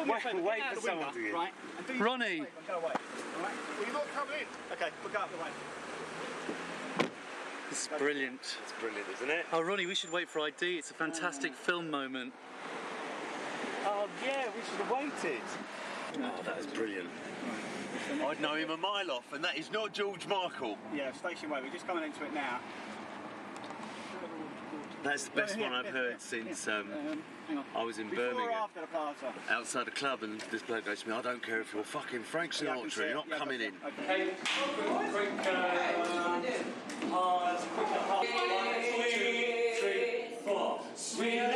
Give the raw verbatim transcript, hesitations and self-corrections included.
do me a favour, wait get out for of the window, someone to get- right? And do your Ronnie. favour and go away. Alright? Well, you're not coming in. Okay, we'll go out the way. This is brilliant. It's brilliant, isn't it? Oh, Ronnie, we should wait for I D. It's a fantastic film moment. Oh yeah, we should have waited. Oh, that is brilliant. I'd know him a mile off, and that is not George Michael. Yeah, Station Way, we're just coming into it now. That's the best Yeah, one I've yeah, heard yeah, since yeah. um, Um, hang on. I was in Before Birmingham. or after the plaza? Outside a club, and this bloke goes to me, I don't care if you're fucking Frank Yeah, I can see Sinatra, it. you're not Yeah, coming that's in. it. Okay. Hey, quick, quick, uh, pause, quick, uh, one, two, three, four. Sweet